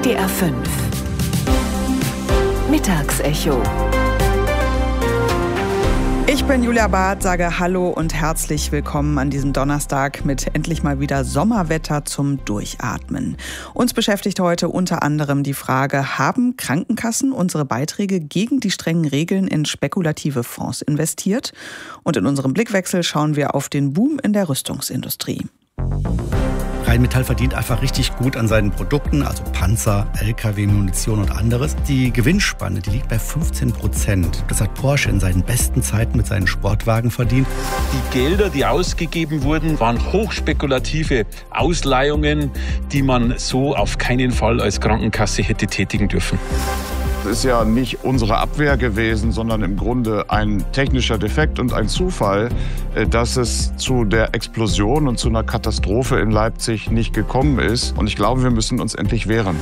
WDR 5 Mittagsecho. Ich bin Julia Barth, sage Hallo und herzlich willkommen an diesem Donnerstag mit endlich mal wieder Sommerwetter zum Durchatmen. Uns beschäftigt heute unter anderem die Frage, haben Krankenkassen unsere Beiträge gegen die strengen Regeln in spekulative Fonds investiert? Und in unserem Blickwechsel schauen wir auf den Boom in der Rüstungsindustrie. Rheinmetall verdient einfach richtig gut an seinen Produkten, also Panzer, LKW, Munition und anderes. Die Gewinnspanne, die liegt bei 15%. Das hat Porsche in seinen besten Zeiten mit seinen Sportwagen verdient. Die Gelder, die ausgegeben wurden, waren hochspekulative Ausleihungen, die man so auf keinen Fall als Krankenkasse hätte tätigen dürfen. Es ist ja nicht unsere Abwehr gewesen, sondern im Grunde ein technischer Defekt und ein Zufall, dass es zu der Explosion und zu einer Katastrophe in Leipzig nicht gekommen ist. Und ich glaube, wir müssen uns endlich wehren.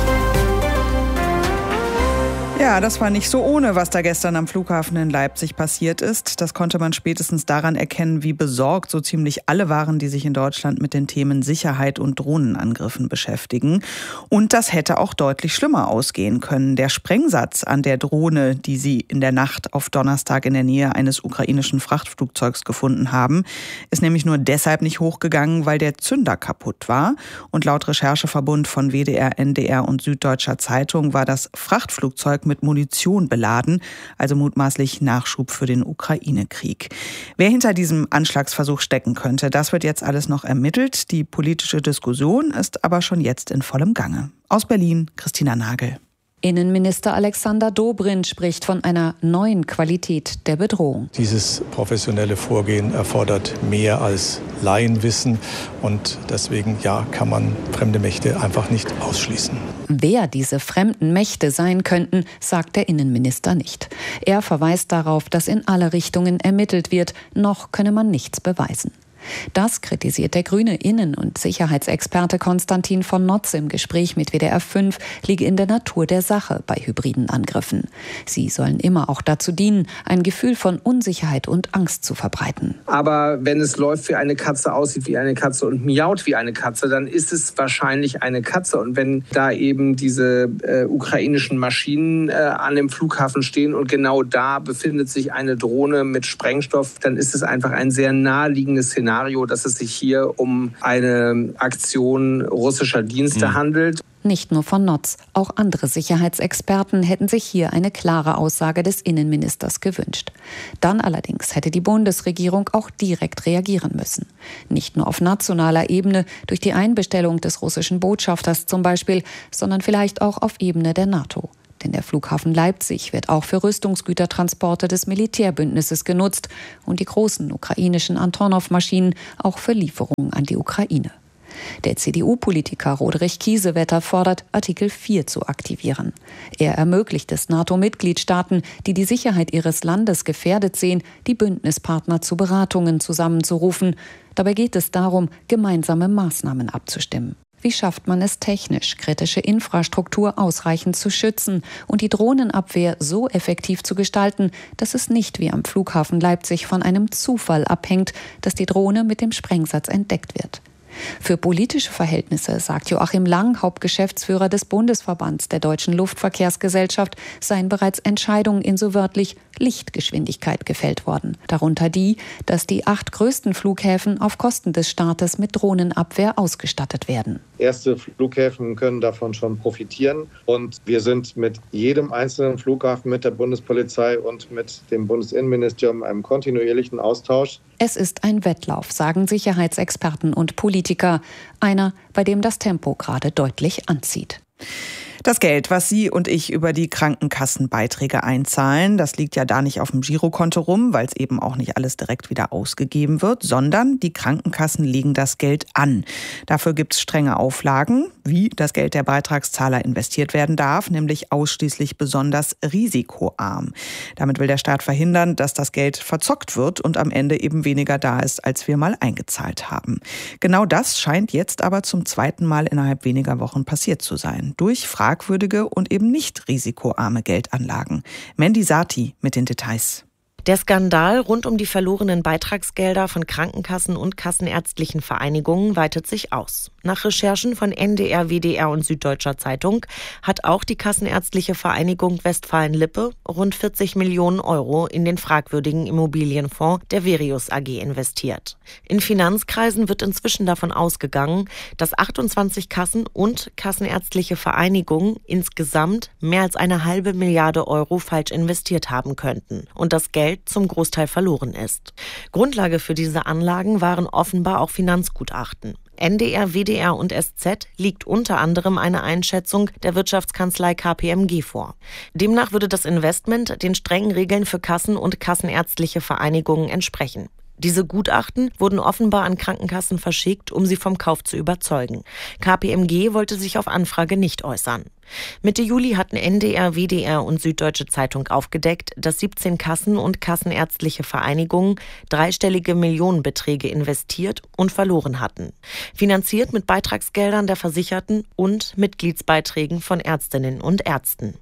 Ja, das war nicht so ohne, was da gestern am Flughafen in Leipzig passiert ist. Das konnte man spätestens daran erkennen, wie besorgt so ziemlich alle waren, die sich in Deutschland mit den Themen Sicherheit und Drohnenangriffen beschäftigen. Und das hätte auch deutlich schlimmer ausgehen können. Der Sprengsatz an der Drohne, die sie in der Nacht auf Donnerstag in der Nähe eines ukrainischen Frachtflugzeugs gefunden haben, ist nämlich nur deshalb nicht hochgegangen, weil der Zünder kaputt war. Und laut Rechercheverbund von WDR, NDR und Süddeutscher Zeitung war das Frachtflugzeug mit Munition beladen, also mutmaßlich Nachschub für den Ukraine-Krieg. Wer hinter diesem Anschlagsversuch stecken könnte, das wird jetzt alles noch ermittelt. Die politische Diskussion ist aber schon jetzt in vollem Gange. Aus Berlin, Christina Nagel. Innenminister Alexander Dobrindt spricht von einer neuen Qualität der Bedrohung. Dieses professionelle Vorgehen erfordert mehr als Laienwissen und deswegen kann man fremde Mächte einfach nicht ausschließen. Wer diese fremden Mächte sein könnten, sagt der Innenminister nicht. Er verweist darauf, dass in alle Richtungen ermittelt wird, noch könne man nichts beweisen. Das kritisiert der grüne Innen- und Sicherheitsexperte Konstantin von Notz im Gespräch mit WDR 5, liege in der Natur der Sache bei hybriden Angriffen. Sie sollen immer auch dazu dienen, ein Gefühl von Unsicherheit und Angst zu verbreiten. Aber wenn es läuft wie eine Katze, aussieht wie eine Katze und miaut wie eine Katze, dann ist es wahrscheinlich eine Katze. Und wenn da eben diese ukrainischen Maschinen an dem Flughafen stehen und genau da befindet sich eine Drohne mit Sprengstoff, dann ist es einfach ein sehr naheliegendes Szenario, dass es sich hier um eine Aktion russischer Dienste handelt. Nicht nur von Notz, auch andere Sicherheitsexperten hätten sich hier eine klare Aussage des Innenministers gewünscht. Dann allerdings hätte die Bundesregierung auch direkt reagieren müssen. Nicht nur auf nationaler Ebene, durch die Einbestellung des russischen Botschafters zum Beispiel, sondern vielleicht auch auf Ebene der NATO. Denn der Flughafen Leipzig wird auch für Rüstungsgütertransporte des Militärbündnisses genutzt und die großen ukrainischen Antonov-Maschinen auch für Lieferungen an die Ukraine. Der CDU-Politiker Roderich Kiesewetter fordert, Artikel 4 zu aktivieren. Er ermöglicht es NATO-Mitgliedstaaten, die die Sicherheit ihres Landes gefährdet sehen, die Bündnispartner zu Beratungen zusammenzurufen. Dabei geht es darum, gemeinsame Maßnahmen abzustimmen. Wie schafft man es technisch, kritische Infrastruktur ausreichend zu schützen und die Drohnenabwehr so effektiv zu gestalten, dass es nicht wie am Flughafen Leipzig von einem Zufall abhängt, dass die Drohne mit dem Sprengsatz entdeckt wird? Für politische Verhältnisse, sagt Joachim Lang, Hauptgeschäftsführer des Bundesverbands der Deutschen Luftverkehrsgesellschaft, seien bereits Entscheidungen in so wörtlich Lichtgeschwindigkeit gefällt worden. Darunter die, dass die 8 größten Flughäfen auf Kosten des Staates mit Drohnenabwehr ausgestattet werden. Erste Flughäfen können davon schon profitieren und wir sind mit jedem einzelnen Flughafen, mit der Bundespolizei und mit dem Bundesinnenministerium in einem kontinuierlichen Austausch. Es ist ein Wettlauf, sagen Sicherheitsexperten und Politiker. Einer, bei dem das Tempo gerade deutlich anzieht. Das Geld, was Sie und ich über die Krankenkassenbeiträge einzahlen, das liegt ja da nicht auf dem Girokonto rum, weil es eben auch nicht alles direkt wieder ausgegeben wird, sondern die Krankenkassen legen das Geld an. Dafür gibt es strenge Auflagen, wie das Geld der Beitragszahler investiert werden darf, nämlich ausschließlich besonders risikoarm. Damit will der Staat verhindern, dass das Geld verzockt wird und am Ende eben weniger da ist, als wir mal eingezahlt haben. Genau das scheint jetzt aber zum zweiten Mal innerhalb weniger Wochen passiert zu sein. Durch fragwürdige und eben nicht risikoarme Geldanlagen. Mandy Sati mit den Details. Der Skandal rund um die verlorenen Beitragsgelder von Krankenkassen und kassenärztlichen Vereinigungen weitet sich aus. Nach Recherchen von NDR, WDR und Süddeutscher Zeitung hat auch die Kassenärztliche Vereinigung Westfalen-Lippe rund 40 Millionen Euro in den fragwürdigen Immobilienfonds der Verius AG investiert. In Finanzkreisen wird inzwischen davon ausgegangen, dass 28 Kassen und kassenärztliche Vereinigungen insgesamt mehr als 1,5 Milliarde Euro falsch investiert haben könnten und das Geld zum Großteil verloren ist. Grundlage für diese Anlagen waren offenbar auch Finanzgutachten. NDR, WDR und SZ liegt unter anderem eine Einschätzung der Wirtschaftskanzlei KPMG vor. Demnach würde das Investment den strengen Regeln für Kassen und kassenärztliche Vereinigungen entsprechen. Diese Gutachten wurden offenbar an Krankenkassen verschickt, um sie vom Kauf zu überzeugen. KPMG wollte sich auf Anfrage nicht äußern. Mitte Juli hatten NDR, WDR und Süddeutsche Zeitung aufgedeckt, dass 17 Kassen und kassenärztliche Vereinigungen dreistellige Millionenbeträge investiert und verloren hatten. Finanziert mit Beitragsgeldern der Versicherten und Mitgliedsbeiträgen von Ärztinnen und Ärzten.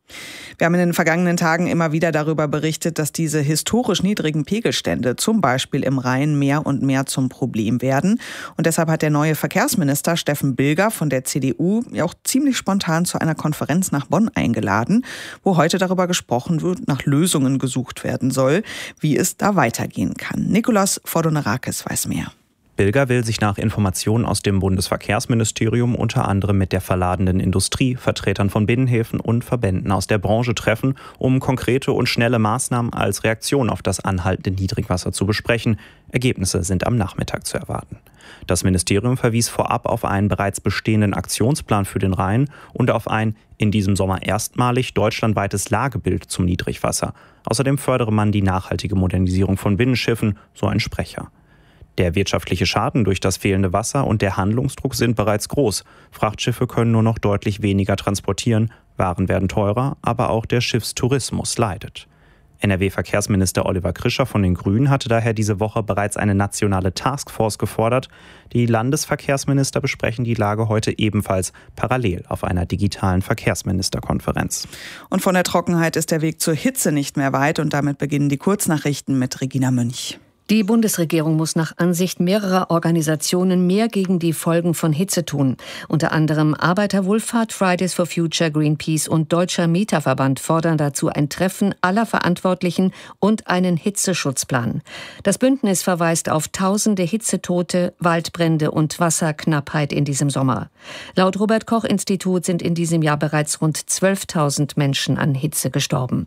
Wir haben in den vergangenen Tagen immer wieder darüber berichtet, dass diese historisch niedrigen Pegelstände zum Beispiel im Rhein mehr und mehr zum Problem werden. Und deshalb hat der neue Verkehrsminister Steffen Bilger von der CDU auch ziemlich spontan zu einer Konferenz nach Bonn eingeladen, wo heute darüber gesprochen wird, nach Lösungen gesucht werden soll, wie es da weitergehen kann. Nikolaus Fordonerakis weiß mehr. Bilger will sich nach Informationen aus dem Bundesverkehrsministerium unter anderem mit der verladenen Industrie, Vertretern von Binnenhäfen und Verbänden aus der Branche treffen, um konkrete und schnelle Maßnahmen als Reaktion auf das anhaltende Niedrigwasser zu besprechen. Ergebnisse sind am Nachmittag zu erwarten. Das Ministerium verwies vorab auf einen bereits bestehenden Aktionsplan für den Rhein und auf ein in diesem Sommer erstmalig deutschlandweites Lagebild zum Niedrigwasser. Außerdem fördere man die nachhaltige Modernisierung von Binnenschiffen, so ein Sprecher. Der wirtschaftliche Schaden durch das fehlende Wasser und der Handlungsdruck sind bereits groß. Frachtschiffe können nur noch deutlich weniger transportieren, Waren werden teurer, aber auch der Schiffstourismus leidet. NRW-Verkehrsminister Oliver Krischer von den Grünen hatte daher diese Woche bereits eine nationale Taskforce gefordert. Die Landesverkehrsminister besprechen die Lage heute ebenfalls parallel auf einer digitalen Verkehrsministerkonferenz. Und von der Trockenheit ist der Weg zur Hitze nicht mehr weit und damit beginnen die Kurznachrichten mit Regina Münch. Die Bundesregierung muss nach Ansicht mehrerer Organisationen mehr gegen die Folgen von Hitze tun. Unter anderem Arbeiterwohlfahrt, Fridays for Future, Greenpeace und Deutscher Mieterverband fordern dazu ein Treffen aller Verantwortlichen und einen Hitzeschutzplan. Das Bündnis verweist auf tausende Hitzetote, Waldbrände und Wasserknappheit in diesem Sommer. Laut Robert-Koch-Institut sind in diesem Jahr bereits rund 12.000 Menschen an Hitze gestorben.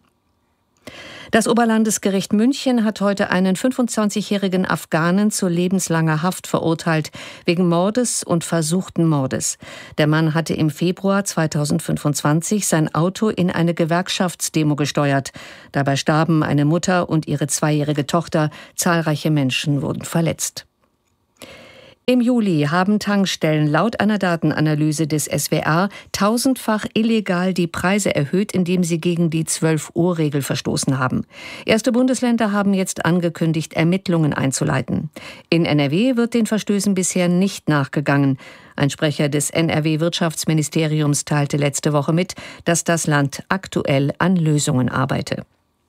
Das Oberlandesgericht München hat heute einen 25-jährigen Afghanen zu lebenslanger Haft verurteilt, wegen Mordes und versuchten Mordes. Der Mann hatte im Februar 2025 sein Auto in eine Gewerkschaftsdemo gesteuert. Dabei starben eine Mutter und ihre 2-jährige Tochter. Zahlreiche Menschen wurden verletzt. Im Juli haben Tankstellen laut einer Datenanalyse des SWR 1000-fach illegal die Preise erhöht, indem sie gegen die 12-Uhr-Regel verstoßen haben. Erste Bundesländer haben jetzt angekündigt, Ermittlungen einzuleiten. In NRW wird den Verstößen bisher nicht nachgegangen. Ein Sprecher des NRW-Wirtschaftsministeriums teilte letzte Woche mit, dass das Land aktuell an Lösungen arbeite.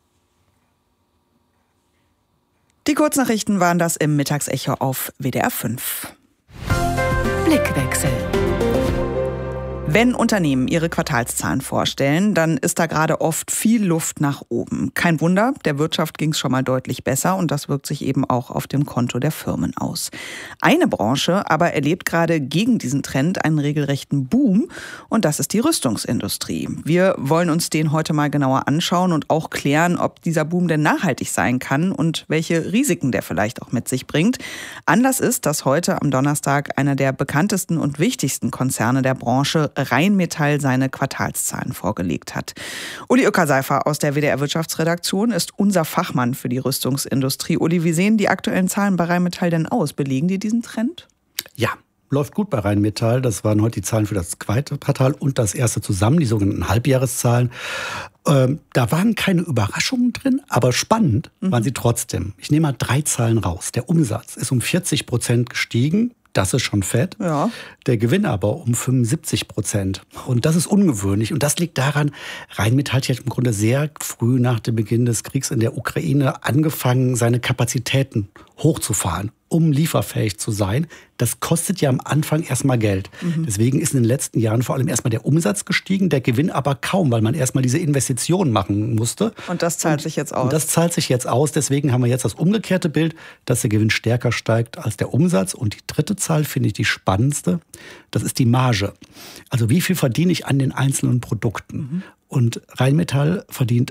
Die Kurznachrichten waren das im Mittagsecho auf WDR 5. Blickwechsel. Wenn Unternehmen ihre Quartalszahlen vorstellen, dann ist da gerade oft viel Luft nach oben. Kein Wunder, der Wirtschaft ging es schon mal deutlich besser und das wirkt sich eben auch auf dem Konto der Firmen aus. Eine Branche aber erlebt gerade gegen diesen Trend einen regelrechten Boom und das ist die Rüstungsindustrie. Wir wollen uns den heute mal genauer anschauen und auch klären, ob dieser Boom denn nachhaltig sein kann und welche Risiken der vielleicht auch mit sich bringt. Anlass ist, dass heute am Donnerstag einer der bekanntesten und wichtigsten Konzerne der Branche, Rheinmetall, seine Quartalszahlen vorgelegt hat. Uli Uecker-Seifer aus der WDR-Wirtschaftsredaktion ist unser Fachmann für die Rüstungsindustrie. Uli, wie sehen die aktuellen Zahlen bei Rheinmetall denn aus? Belegen die diesen Trend? Ja, läuft gut bei Rheinmetall. Das waren heute die Zahlen für das zweite Quartal und das erste zusammen, die sogenannten Halbjahreszahlen. Da waren keine Überraschungen drin, aber spannend waren sie trotzdem. Ich nehme mal 3 Zahlen raus. Der Umsatz ist um 40% gestiegen. Das ist schon fett. Ja. Der Gewinn aber um 75%. Und das ist ungewöhnlich. Und das liegt daran, Rheinmetall hat im Grunde sehr früh nach dem Beginn des Kriegs in der Ukraine angefangen, seine Kapazitäten hochzufahren, um lieferfähig zu sein. Das kostet ja am Anfang erstmal Geld. Deswegen ist in den letzten Jahren vor allem erstmal der Umsatz gestiegen, der Gewinn aber kaum, weil man erstmal diese Investitionen machen musste. Und das zahlt sich jetzt aus. Und das zahlt sich jetzt aus. Deswegen haben wir jetzt das umgekehrte Bild, dass der Gewinn stärker steigt als der Umsatz. Und die dritte Zahl finde ich die spannendste. Das ist die Marge. Also wie viel verdiene ich an den einzelnen Produkten? Und Rheinmetall verdient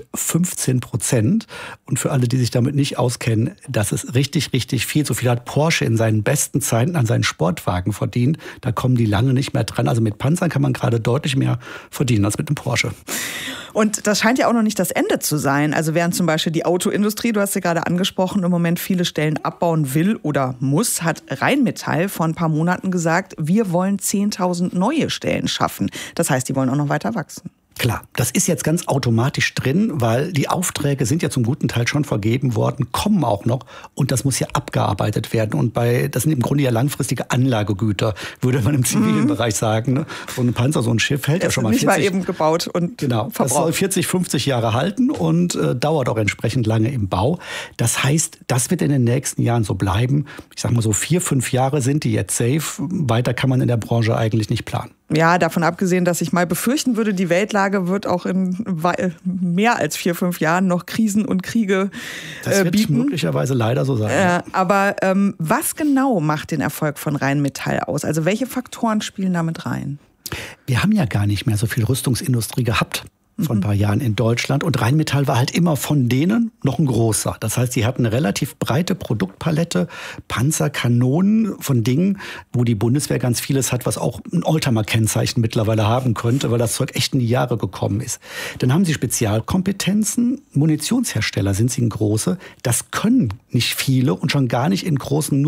15%. Und für alle, die sich damit nicht auskennen, das ist richtig, richtig viel. So viel hat Porsche in seinen besten Zeiten an seinen Sportwagen verdient. Da kommen die lange nicht mehr dran. Also mit Panzern kann man gerade deutlich mehr verdienen als mit einem Porsche. Und das scheint ja auch noch nicht das Ende zu sein. Also während zum Beispiel die Autoindustrie, du hast sie gerade angesprochen, im Moment viele Stellen abbauen will oder muss, hat Rheinmetall vor ein paar Monaten gesagt, wir wollen 10.000 neue Stellen schaffen. Das heißt, die wollen auch noch weiter wachsen. Klar, das ist jetzt ganz automatisch drin, weil die Aufträge sind ja zum guten Teil schon vergeben worden, kommen auch noch und das muss ja abgearbeitet werden. Und das sind im Grunde ja langfristige Anlagegüter, würde man im zivilen Bereich sagen. Ne? So ein Panzer, so ein Schiff hält ja schon mal 40. Nicht mal eben gebaut und genau, verbraucht. Das soll 40, 50 Jahre halten und dauert auch entsprechend lange im Bau. Das heißt, das wird in den nächsten Jahren so bleiben. Ich sag mal so 4, 5 Jahre sind die jetzt safe. Weiter kann man in der Branche eigentlich nicht planen. Ja, davon abgesehen, dass ich mal befürchten würde, die Weltlage wird auch in mehr als 4, 5 Jahren noch Krisen und Kriege das wird bieten. Möglicherweise leider so sein. Aber was genau macht den Erfolg von Rheinmetall aus? Also welche Faktoren spielen damit rein? Wir haben ja gar nicht mehr so viel Rüstungsindustrie gehabt vor ein paar Jahren in Deutschland. Und Rheinmetall war halt immer von denen noch ein großer. Das heißt, sie hatten eine relativ breite Produktpalette, Panzer, Kanonen von Dingen, wo die Bundeswehr ganz vieles hat, was auch ein Oldtimer-Kennzeichen mittlerweile haben könnte, weil das Zeug echt in die Jahre gekommen ist. Dann haben sie Spezialkompetenzen. Munitionshersteller sind sie ein große. Das können nicht viele und schon gar nicht in großen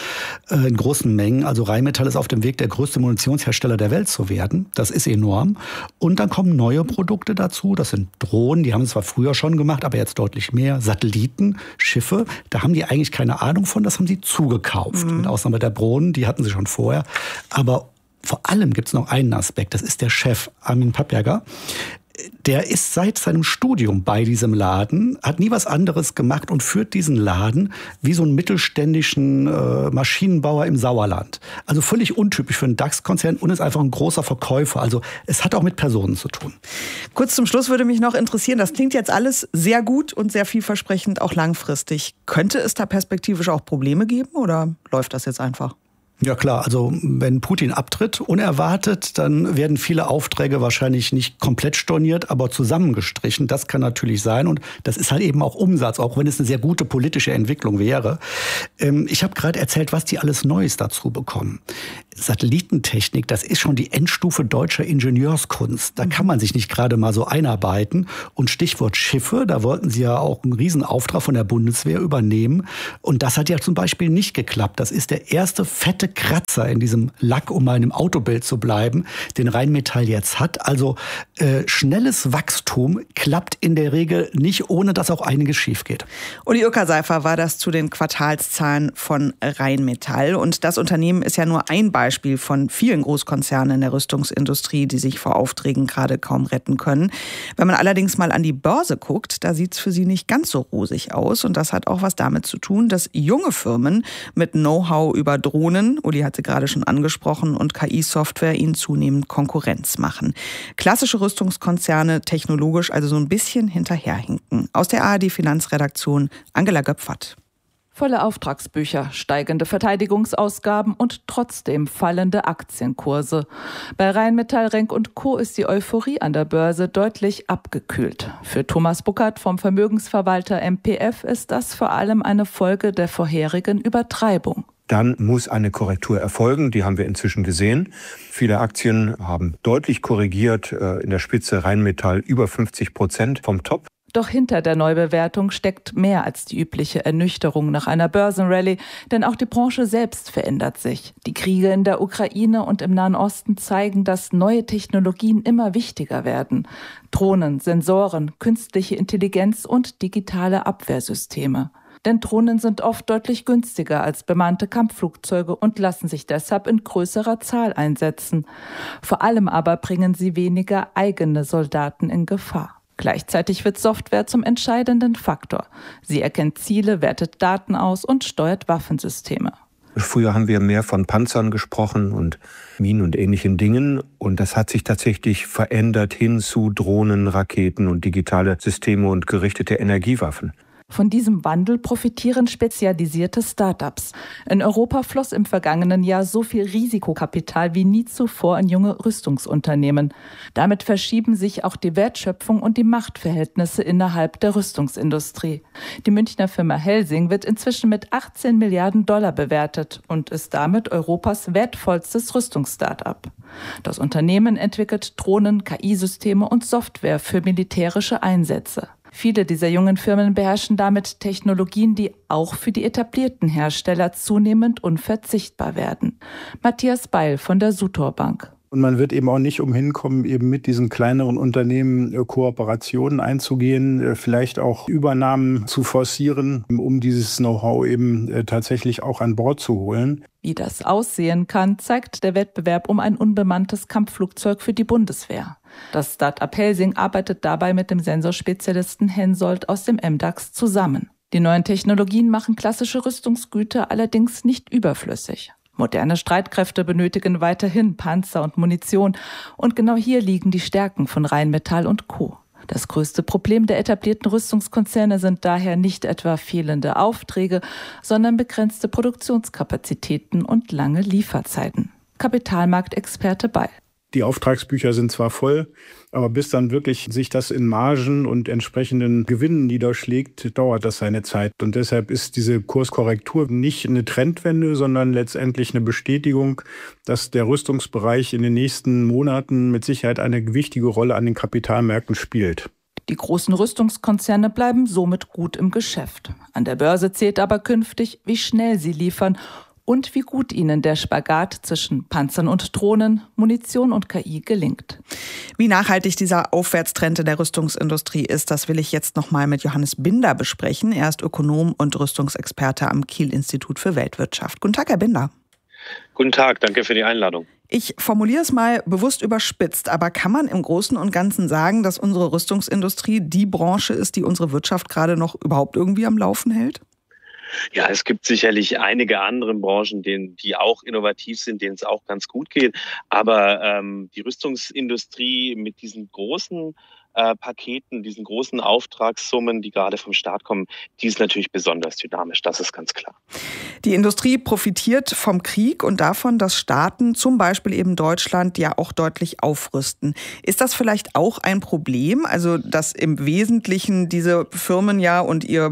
in großen Mengen. Also Rheinmetall ist auf dem Weg, der größte Munitionshersteller der Welt zu werden. Das ist enorm. Und dann kommen neue Produkte dazu. Das sind Drohnen, die haben es zwar früher schon gemacht, aber jetzt deutlich mehr. Satelliten, Schiffe, da haben die eigentlich keine Ahnung von, das haben sie zugekauft. Mit Ausnahme der Drohnen, die hatten sie schon vorher. Aber vor allem gibt es noch einen Aspekt, das ist der Chef, Armin Papperger. Der ist seit seinem Studium bei diesem Laden, hat nie was anderes gemacht und führt diesen Laden wie so einen mittelständischen Maschinenbauer im Sauerland. Also völlig untypisch für einen DAX-Konzern und ist einfach ein großer Verkäufer. Also es hat auch mit Personen zu tun. Kurz zum Schluss würde mich noch interessieren, das klingt jetzt alles sehr gut und sehr vielversprechend, auch langfristig. Könnte es da perspektivisch auch Probleme geben oder läuft das jetzt einfach? Ja klar, also wenn Putin abtritt, unerwartet, dann werden viele Aufträge wahrscheinlich nicht komplett storniert, aber zusammengestrichen. Das kann natürlich sein und das ist halt eben auch Umsatz, auch wenn es eine sehr gute politische Entwicklung wäre. Ich habe gerade erzählt, was die alles Neues dazu bekommen. Satellitentechnik, das ist schon die Endstufe deutscher Ingenieurskunst. Da kann man sich nicht gerade mal so einarbeiten. Und Stichwort Schiffe, da wollten sie ja auch einen Riesenauftrag von der Bundeswehr übernehmen. Und das hat ja zum Beispiel nicht geklappt. Das ist der erste fette Kratzer in diesem Lack, um mal in einem Autobild zu bleiben, den Rheinmetall jetzt hat. Also schnelles Wachstum klappt in der Regel nicht, ohne dass auch einiges schief geht. Uli Uecker-Seifer war das zu den Quartalszahlen von Rheinmetall. Und das Unternehmen ist ja nur ein Beispiel von vielen Großkonzernen in der Rüstungsindustrie, die sich vor Aufträgen gerade kaum retten können. Wenn man allerdings mal an die Börse guckt, da sieht es für sie nicht ganz so rosig aus. Und das hat auch was damit zu tun, dass junge Firmen mit Know-how über Drohnen, Uli hat sie gerade schon angesprochen, und KI-Software ihnen zunehmend Konkurrenz machen. Klassische Rüstungskonzerne technologisch also so ein bisschen hinterherhinken. Aus der ARD-Finanzredaktion Angela Göpfert. Volle Auftragsbücher, steigende Verteidigungsausgaben und trotzdem fallende Aktienkurse. Bei Rheinmetall, Renk & Co. ist die Euphorie an der Börse deutlich abgekühlt. Für Thomas Buckert vom Vermögensverwalter MPF ist das vor allem eine Folge der vorherigen Übertreibung. Dann muss eine Korrektur erfolgen, die haben wir inzwischen gesehen. Viele Aktien haben deutlich korrigiert, in der Spitze Rheinmetall über 50% vom Top. Doch hinter der Neubewertung steckt mehr als die übliche Ernüchterung nach einer Börsenrallye, denn auch die Branche selbst verändert sich. Die Kriege in der Ukraine und im Nahen Osten zeigen, dass neue Technologien immer wichtiger werden. Drohnen, Sensoren, künstliche Intelligenz und digitale Abwehrsysteme. Denn Drohnen sind oft deutlich günstiger als bemannte Kampfflugzeuge und lassen sich deshalb in größerer Zahl einsetzen. Vor allem aber bringen sie weniger eigene Soldaten in Gefahr. Gleichzeitig wird Software zum entscheidenden Faktor. Sie erkennt Ziele, wertet Daten aus und steuert Waffensysteme. Früher haben wir mehr von Panzern gesprochen und Minen und ähnlichen Dingen. Und das hat sich tatsächlich verändert hin zu Drohnen, Raketen und digitale Systeme und gerichtete Energiewaffen. Von diesem Wandel profitieren spezialisierte Start-ups. In Europa floss im vergangenen Jahr so viel Risikokapital wie nie zuvor in junge Rüstungsunternehmen. Damit verschieben sich auch die Wertschöpfung und die Machtverhältnisse innerhalb der Rüstungsindustrie. Die Münchner Firma Helsing wird inzwischen mit 18 Milliarden $ bewertet und ist damit Europas wertvollstes Rüstungs-Start-up. Das Unternehmen entwickelt Drohnen, KI-Systeme und Software für militärische Einsätze. Viele dieser jungen Firmen beherrschen damit Technologien, die auch für die etablierten Hersteller zunehmend unverzichtbar werden. Matthias Beil von der Sutor Bank. Und man wird eben auch nicht umhin kommen, eben mit diesen kleineren Unternehmen Kooperationen einzugehen, vielleicht auch Übernahmen zu forcieren, um dieses Know-how eben tatsächlich auch an Bord zu holen. Wie das aussehen kann, zeigt der Wettbewerb um ein unbemanntes Kampfflugzeug für die Bundeswehr. Das Start-up Helsing arbeitet dabei mit dem Sensorspezialisten Hensoldt aus dem MDAX zusammen. Die neuen Technologien machen klassische Rüstungsgüter allerdings nicht überflüssig. Moderne Streitkräfte benötigen weiterhin Panzer und Munition. Und genau hier liegen die Stärken von Rheinmetall und Co. Das größte Problem der etablierten Rüstungskonzerne sind daher nicht etwa fehlende Aufträge, sondern begrenzte Produktionskapazitäten und lange Lieferzeiten. Kapitalmarktexperte Beil. Die Auftragsbücher sind zwar voll, aber bis dann wirklich sich das in Margen und entsprechenden Gewinnen niederschlägt, dauert das seine Zeit. Und deshalb ist diese Kurskorrektur nicht eine Trendwende, sondern letztendlich eine Bestätigung, dass der Rüstungsbereich in den nächsten Monaten mit Sicherheit eine wichtige Rolle an den Kapitalmärkten spielt. Die großen Rüstungskonzerne bleiben somit gut im Geschäft. An der Börse zählt aber künftig, wie schnell sie liefern und wie gut ihnen der Spagat zwischen Panzern und Drohnen, Munition und KI gelingt. Wie nachhaltig dieser Aufwärtstrend in der Rüstungsindustrie ist, das will ich jetzt nochmal mit Johannes Binder besprechen. Er ist Ökonom und Rüstungsexperte am Kiel-Institut für Weltwirtschaft. Guten Tag, Herr Binder. Guten Tag, danke für die Einladung. Ich formuliere es mal bewusst überspitzt, aber kann man im Großen und Ganzen sagen, dass unsere Rüstungsindustrie die Branche ist, die unsere Wirtschaft gerade noch überhaupt irgendwie am Laufen hält? Ja, es gibt sicherlich einige andere Branchen, die auch innovativ sind, denen es auch ganz gut geht. Aber die Rüstungsindustrie mit diesen großen Paketen, diesen großen Auftragssummen, die gerade vom Staat kommen, die ist natürlich besonders dynamisch, das ist ganz klar. Die Industrie profitiert vom Krieg und davon, dass Staaten, zum Beispiel eben Deutschland, ja auch deutlich aufrüsten. Ist das vielleicht auch ein Problem? Also, dass im Wesentlichen diese Firmen ja und ihr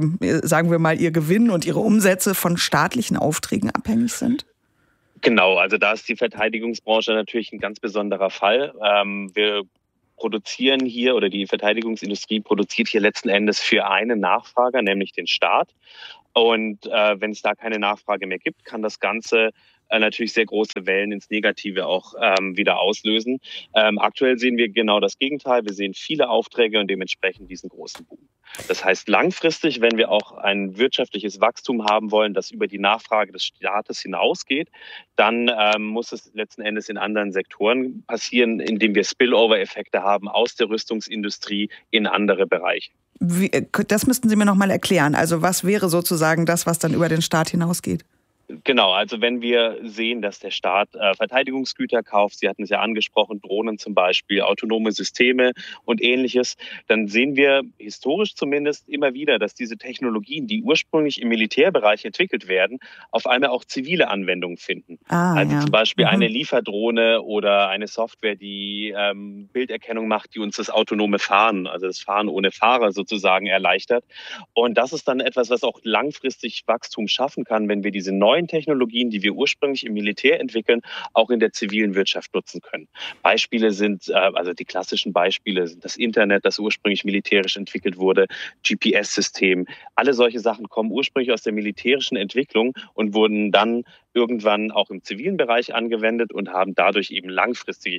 Gewinn und ihre Umsätze von staatlichen Aufträgen abhängig sind? Genau, also da ist die Verteidigungsbranche natürlich ein ganz besonderer Fall. Wir produzieren hier oder die Verteidigungsindustrie produziert hier letzten Endes für einen Nachfrager, nämlich den Staat. Und wenn es da keine Nachfrage mehr gibt, kann das Ganze natürlich sehr große Wellen ins Negative auch wieder auslösen. Aktuell sehen wir genau das Gegenteil. Wir sehen viele Aufträge und dementsprechend diesen großen Boom. Das heißt, langfristig, wenn wir auch ein wirtschaftliches Wachstum haben wollen, das über die Nachfrage des Staates hinausgeht, dann muss es letzten Endes in anderen Sektoren passieren, indem wir Spillover-Effekte haben aus der Rüstungsindustrie in andere Bereiche. Das müssten Sie mir noch mal erklären. Also was wäre sozusagen das, was dann über den Staat hinausgeht? Genau, also wenn wir sehen, dass der Staat Verteidigungsgüter kauft, Sie hatten es ja angesprochen, Drohnen zum Beispiel, autonome Systeme und Ähnliches, dann sehen wir historisch zumindest immer wieder, dass diese Technologien, die ursprünglich im Militärbereich entwickelt werden, auf einmal auch zivile Anwendungen finden. Zum Beispiel eine Lieferdrohne oder eine Software, die Bilderkennung macht, die uns das autonome Fahren, also das Fahren ohne Fahrer sozusagen erleichtert. Und das ist dann etwas, was auch langfristig Wachstum schaffen kann, wenn wir diese neuen Technologien, die wir ursprünglich im Militär entwickeln, auch in der zivilen Wirtschaft nutzen können. Beispiele sind, also die klassischen Beispiele sind das Internet, das ursprünglich militärisch entwickelt wurde, GPS-System. Alle solche Sachen kommen ursprünglich aus der militärischen Entwicklung und wurden dann irgendwann auch im zivilen Bereich angewendet und haben dadurch eben langfristig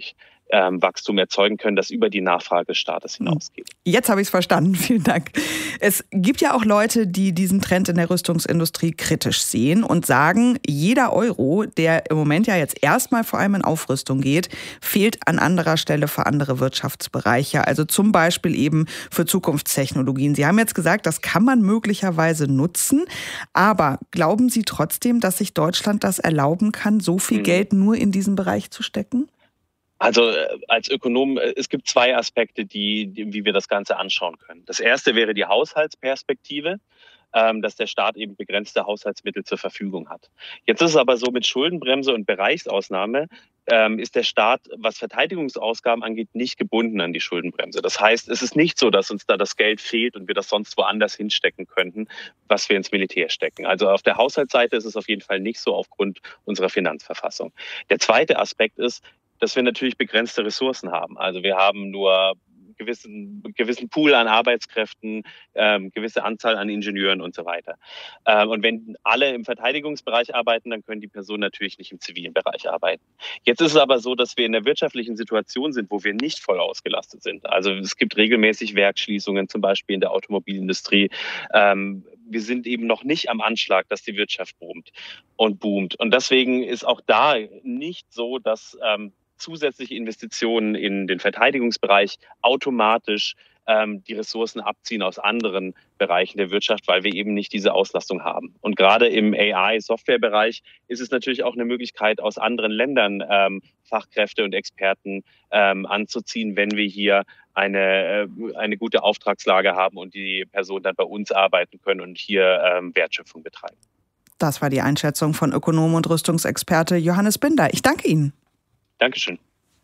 Wachstum erzeugen können, das über die Nachfrage des Staates hinausgeht. Jetzt habe ich es verstanden. Vielen Dank. Es gibt ja auch Leute, die diesen Trend in der Rüstungsindustrie kritisch sehen und sagen, jeder Euro, der im Moment ja jetzt erstmal vor allem in Aufrüstung geht, fehlt an anderer Stelle für andere Wirtschaftsbereiche, also zum Beispiel eben für Zukunftstechnologien. Sie haben jetzt gesagt, das kann man möglicherweise nutzen, aber glauben Sie trotzdem, dass sich Deutschland das erlauben kann, so viel Geld nur in diesen Bereich zu stecken? Also als Ökonom, es gibt zwei Aspekte, wie wir das Ganze anschauen können. Das erste wäre die Haushaltsperspektive, dass der Staat eben begrenzte Haushaltsmittel zur Verfügung hat. Jetzt ist es aber so, mit Schuldenbremse und Bereichsausnahme ist der Staat, was Verteidigungsausgaben angeht, nicht gebunden an die Schuldenbremse. Das heißt, es ist nicht so, dass uns da das Geld fehlt und wir das sonst woanders hinstecken könnten, was wir ins Militär stecken. Also auf der Haushaltsseite ist es auf jeden Fall nicht so aufgrund unserer Finanzverfassung. Der zweite Aspekt ist, dass wir natürlich begrenzte Ressourcen haben. Also wir haben nur gewissen Pool an Arbeitskräften, gewisse Anzahl an Ingenieuren und so weiter. Und wenn alle im Verteidigungsbereich arbeiten, dann können die Personen natürlich nicht im zivilen Bereich arbeiten. Jetzt ist es aber so, dass wir in der wirtschaftlichen Situation sind, wo wir nicht voll ausgelastet sind. Also es gibt regelmäßig Werksschließungen, zum Beispiel in der Automobilindustrie. Wir sind eben noch nicht am Anschlag, dass die Wirtschaft boomt. Und deswegen ist auch da nicht so, dass zusätzliche Investitionen in den Verteidigungsbereich automatisch die Ressourcen abziehen aus anderen Bereichen der Wirtschaft, weil wir eben nicht diese Auslastung haben. Und gerade im AI-Software-Bereich ist es natürlich auch eine Möglichkeit, aus anderen Ländern Fachkräfte und Experten anzuziehen, wenn wir hier eine gute Auftragslage haben und die Personen dann bei uns arbeiten können und hier Wertschöpfung betreiben. Das war die Einschätzung von Ökonom und Rüstungsexperte Johannes Binder. Ich danke Ihnen. Dankeschön.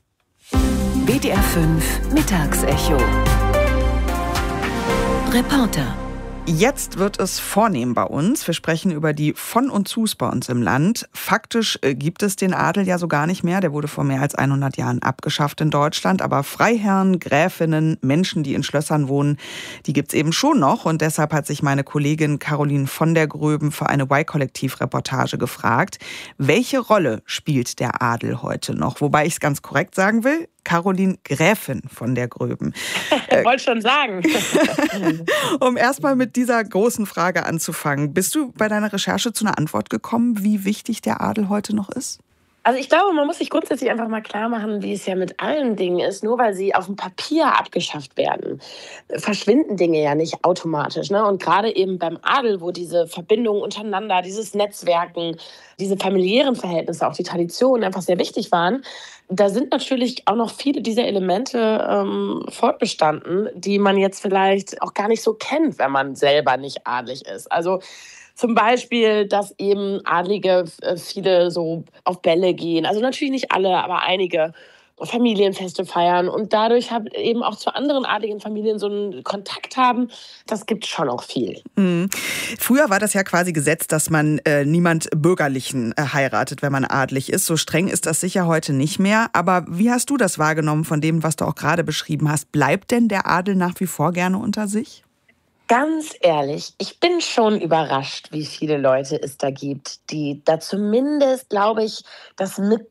WDR 5 Mittagsecho. Reporter. Jetzt wird es vornehm bei uns. Wir sprechen über die Von- und Zus bei uns im Land. Faktisch gibt es den Adel ja so gar nicht mehr. Der wurde vor mehr als 100 Jahren abgeschafft in Deutschland. Aber Freiherren, Gräfinnen, Menschen, die in Schlössern wohnen, die gibt's eben schon noch. Und deshalb hat sich meine Kollegin Caroline von der Gröben für eine Y-Kollektiv-Reportage gefragt, welche Rolle spielt der Adel heute noch? Wobei ich es ganz korrekt sagen will, Caroline Gräfin von der Gröben. Wollte schon sagen. Um erstmal mit dieser großen Frage anzufangen. Bist du bei deiner Recherche zu einer Antwort gekommen, wie wichtig der Adel heute noch ist? Also ich glaube, man muss sich grundsätzlich einfach mal klar machen, wie es ja mit allen Dingen ist. Nur weil sie auf dem Papier abgeschafft werden, verschwinden Dinge ja nicht automatisch. Ne? Und gerade eben beim Adel, wo diese Verbindungen untereinander, dieses Netzwerken, diese familiären Verhältnisse, auch die Traditionen einfach sehr wichtig waren, da sind natürlich auch noch viele dieser Elemente fortbestanden, die man jetzt vielleicht auch gar nicht so kennt, wenn man selber nicht adlig ist. Also zum Beispiel, dass eben Adlige viele so auf Bälle gehen. Also natürlich nicht alle, aber einige Familienfeste feiern und dadurch eben auch zu anderen adligen Familien so einen Kontakt haben. Das gibt schon auch viel. Mhm. Früher war das ja quasi Gesetz, dass man niemand Bürgerlichen heiratet, wenn man adlig ist. So streng ist das sicher heute nicht mehr. Aber wie hast du das wahrgenommen von dem, was du auch gerade beschrieben hast? Bleibt denn der Adel nach wie vor gerne unter sich? Ganz ehrlich, ich bin schon überrascht, wie viele Leute es da gibt, die da zumindest, glaube ich, das mit